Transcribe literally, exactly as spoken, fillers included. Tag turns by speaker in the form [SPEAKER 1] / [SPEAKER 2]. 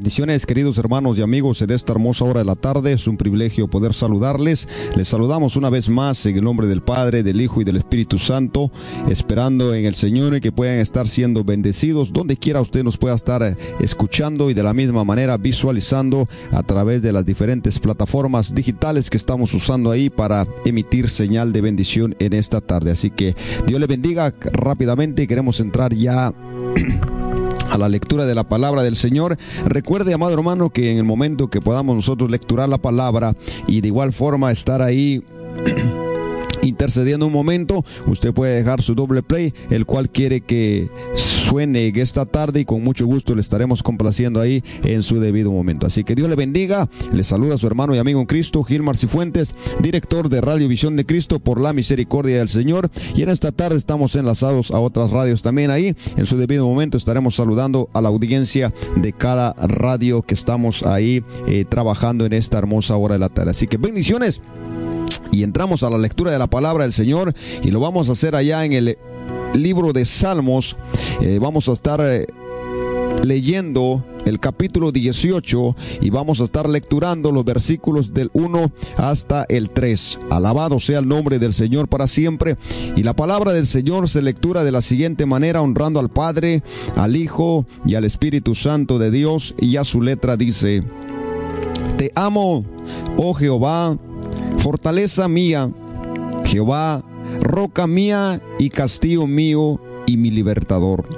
[SPEAKER 1] Bendiciones, queridos hermanos y amigos, en esta hermosa hora de la tarde. Es un privilegio poder saludarles. Les saludamos una vez más en el nombre del Padre, del Hijo y del Espíritu Santo, esperando en el Señor que puedan estar siendo bendecidos donde quiera usted nos pueda estar escuchando y de la misma manera visualizando a través de las diferentes plataformas digitales que estamos usando ahí para emitir señal de bendición en esta tarde. Así que Dios le bendiga. Rápidamente queremos entrar ya a la lectura de la palabra del Señor. Recuerde, amado hermano, que en el momento que podamos nosotros lecturar la palabra y de igual forma estar ahí intercediendo un momento, usted puede dejar su doble play, el cual quiere que suene esta tarde, y con mucho gusto le estaremos complaciendo ahí en su debido momento. Así que Dios le bendiga. Le saluda a su hermano y amigo en Cristo, Gilmar Cifuentes, director de Radio Visión de Cristo, por la misericordia del Señor. Y en esta tarde estamos enlazados a otras radios también ahí. En su debido momento estaremos saludando a la audiencia de cada radio que estamos ahí eh, trabajando en esta hermosa hora de la tarde. Así que bendiciones. Y entramos a la lectura de la palabra del Señor, y lo vamos a hacer allá en el libro de Salmos. Eh, vamos a estar eh, leyendo el capítulo dieciocho y vamos a estar lecturando los versículos del uno hasta el tres. Alabado sea el nombre del Señor para siempre. Y la palabra del Señor se lectura de la siguiente manera, honrando al Padre, al Hijo y al Espíritu Santo de Dios. Y a su letra dice: Te amo, oh Jehová, fortaleza mía, Jehová, roca mía y castillo mío y mi libertador.